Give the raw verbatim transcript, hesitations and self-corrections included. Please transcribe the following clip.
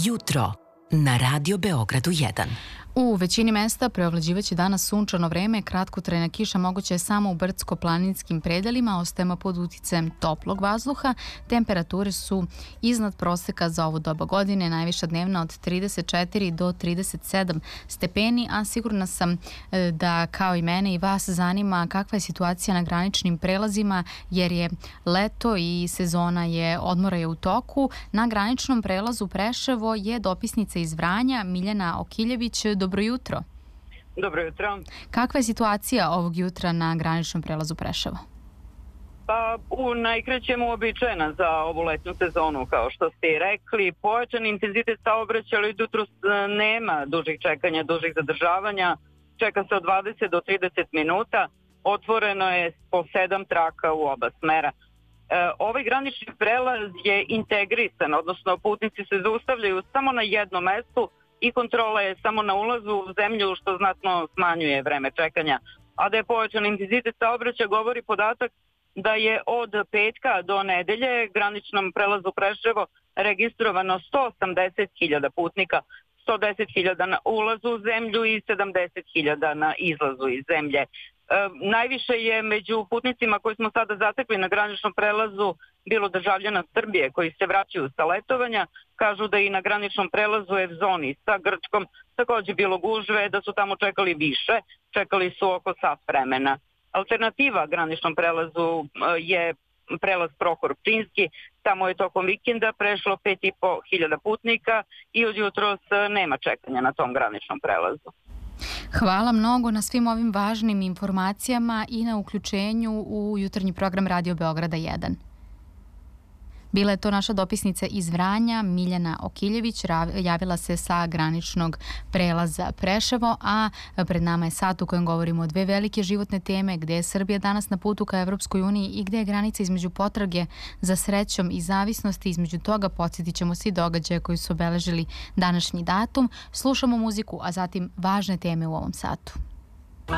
Jutro na Radio Beogradu jedan. U većini mesta preovlađivaće danas sunčano vreme, kratkotrajna kiša moguća je samo u brdsko-planinskim predelima, ostajemo pod uticajem toplog vazduha. Temperature su iznad proseka za ovo doba godine, najviša dnevna od trideset četiri do trideset sedam stepeni, a sigurna sam da kao i mene i vas zanima kakva je situacija na graničnim prelazima, jer je leto i sezona je odmora je u toku. Na graničnom prelazu Preševo je dopisnica iz Vranja, Miljana Okiljević. Dobro jutro. Dobro jutro. Kakva je situacija ovog jutra na graničnom prelazu Preševo? Pa u najkraćem uobičajena za ovu letnju sezonu, kao što ste i rekli. Pojačan intenzitet saobraćaja, ali jutros nema dužih čekanja, dužih zadržavanja. Čeka se od dvadeset do trideset minuta. Otvoreno je po sedam traka u oba smera. E, ovaj granični prelaz je integrisan, odnosno putnici se zaustavljaju samo na jednom mestu i kontrola je samo na ulazu u zemlju, što znatno smanjuje vreme čekanja. A da je povećan intenzitet saobraćaja govori podatak da je od petka do nedelje graničnom prelazu Preševo registrovano sto osamdeset hiljada putnika, sto deset hiljada na ulazu u zemlju i sedamdeset hiljada na izlazu iz zemlje. E, najviše je među putnicima koji smo sada zatekli na graničnom prelazu bilo državljana Srbije koji se vraćaju sa letovanja. Kažu da i na graničnom prelazu je u zoni sa Grčkom takođe bilo gužve, da su tamo čekali više, čekali su oko sat vremena. Alternativa graničnom prelazu je prelaz Prohor Pčinjski, tamo je tokom vikenda prešlo pet i po hiljada putnika i od jutros nema čekanja na tom graničnom prelazu. Hvala mnogo na svim ovim važnim informacijama i na uključenju u jutarnji program Radio Beograda jedan. Bila je to naša dopisnica iz Vranja, Miljana Okiljević, javila se sa graničnog prelaza Preševo, a pred nama je sat u kojem govorimo o dve velike životne teme, gde je Srbija danas na putu ka Evropskoj uniji i gde je granica između potrage za srećom i zavisnosti. Između toga podsjetit ćemo svi događaje koji su obeležili današnji datum, slušamo muziku, a zatim važne teme u ovom satu.